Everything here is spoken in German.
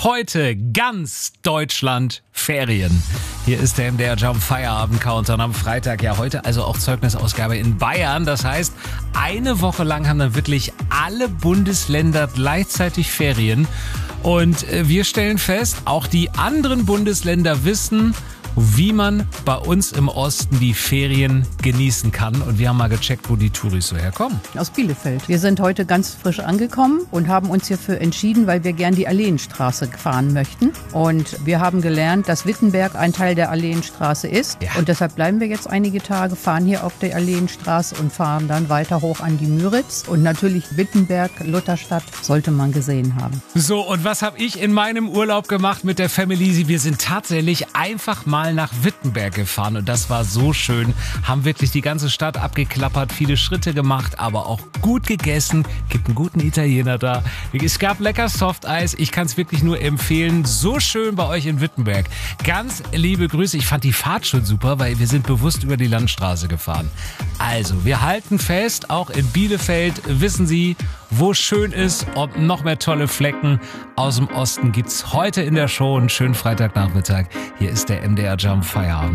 heute ganz Deutschland Ferien. Hier ist der MDR Jump Feierabend Countdown am Freitag. Ja, heute also auch Zeugnisausgabe in Bayern. Das heißt, eine Woche lang haben dann wirklich alle Bundesländer gleichzeitig Ferien. Und wir stellen fest, auch die anderen Bundesländer wissen, wie man bei uns im Osten die Ferien genießen kann. Und wir haben mal gecheckt, wo die Touris so herkommen. Aus Bielefeld. Wir sind heute ganz frisch angekommen und haben uns hierfür entschieden, weil wir gern die Alleenstraße fahren möchten. Und wir haben gelernt, dass Wittenberg ein Teil der Alleenstraße ist. Ja. Und deshalb bleiben wir jetzt einige Tage, fahren hier auf der Alleenstraße und fahren dann weiter hoch an die Müritz. Und natürlich Wittenberg, Lutherstadt, sollte man gesehen haben. So, und was habe ich in meinem Urlaub gemacht mit der Family? Wir sind tatsächlich einfach mal nach Wittenberg gefahren und das war so schön. Haben wirklich die ganze Stadt abgeklappert, viele Schritte gemacht, aber auch gut gegessen. Gibt einen guten Italiener da. Es gab lecker Softeis. Ich kann es wirklich nur empfehlen. So schön bei euch in Wittenberg. Ganz liebe Grüße. Ich fand die Fahrt schon super, weil wir sind bewusst über die Landstraße gefahren. Also, wir halten fest, auch in Bielefeld wissen Sie, wo schön ist und noch mehr tolle Flecken aus dem Osten gibt's heute in der Show. Einen schönen Freitagnachmittag. Hier ist der MDR Jump Feierabend.